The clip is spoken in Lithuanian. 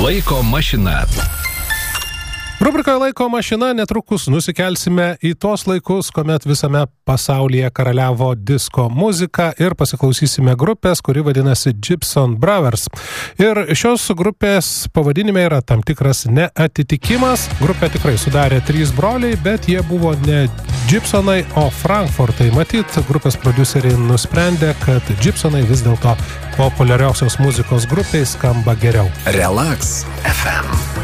Laiko mašina. Rubrikoje Laiko mašina netrukus nusikelsime į tos laikus, kuomet visame pasaulyje karaliavo disko muzika ir pasiklausysime grupės, kuri vadinasi Gibson Brothers. Ir šios grupės pavadinime yra tam tikras neatitikimas. Grupę tikrai sudarė 3 broliai, bet jie buvo ne Gibsonai, o Frankfurtai. Matyt, grupės prodiuseriai nusprendė, kad Gibsonai vis dėlto populiariausios muzikos grupiai skamba geriau. Relax FM.